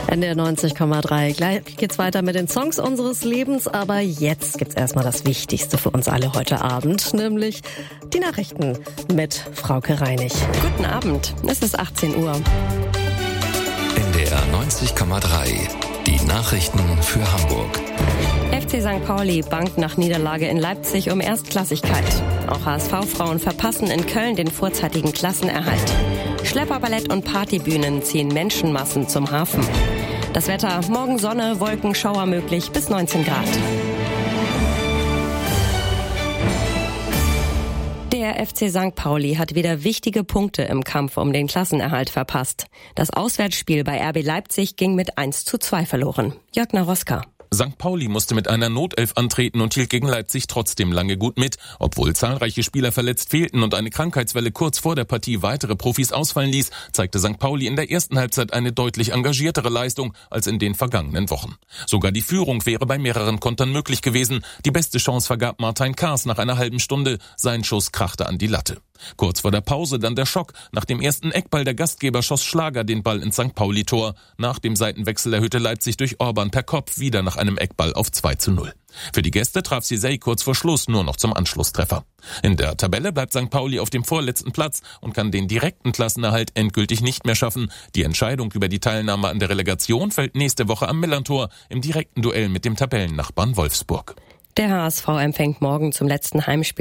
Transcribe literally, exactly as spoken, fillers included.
In der neunzig Komma drei. Gleich geht's weiter mit den Songs unseres Lebens, aber jetzt gibt's erstmal das Wichtigste für uns alle heute Abend, nämlich die Nachrichten mit Frauke Reinig. Guten Abend, es ist achtzehn Uhr. In der neunzig Komma drei. Die Nachrichten für Hamburg. F C Sankt Pauli bangt nach Niederlage in Leipzig um Erstklassigkeit. Auch H S V-Frauen verpassen in Köln den vorzeitigen Klassenerhalt. Schlepperballett und Partybühnen ziehen Menschenmassen zum Hafen. Das Wetter: morgen Sonne, Wolken, Schauer möglich bis neunzehn Grad. Der F C Sankt Pauli hat wieder wichtige Punkte im Kampf um den Klassenerhalt verpasst. Das Auswärtsspiel bei R B Leipzig ging mit eins zu zwei verloren. Jörg Naroska. Sankt Pauli musste mit einer Notelf antreten und hielt gegen Leipzig trotzdem lange gut mit. Obwohl zahlreiche Spieler verletzt fehlten und eine Krankheitswelle kurz vor der Partie weitere Profis ausfallen ließ, zeigte Sankt Pauli in der ersten Halbzeit eine deutlich engagiertere Leistung als in den vergangenen Wochen. Sogar die Führung wäre bei mehreren Kontern möglich gewesen. Die beste Chance vergab Martin Kaas nach einer halben Stunde. Sein Schuss krachte an die Latte. Kurz vor der Pause dann der Schock. Nach dem ersten Eckball der Gastgeber schoss Schlager den Ball ins Sankt Pauli-Tor. Nach dem Seitenwechsel erhöhte Leipzig durch Orban per Kopf wieder nach einem Eckball auf zwei zu null. Für die Gäste traf Sisey kurz vor Schluss nur noch zum Anschlusstreffer. In der Tabelle bleibt Sankt Pauli auf dem vorletzten Platz und kann den direkten Klassenerhalt endgültig nicht mehr schaffen. Die Entscheidung über die Teilnahme an der Relegation fällt nächste Woche am Millerntor im direkten Duell mit dem Tabellennachbarn Wolfsburg. Der H S V empfängt morgen zum letzten Heimspiel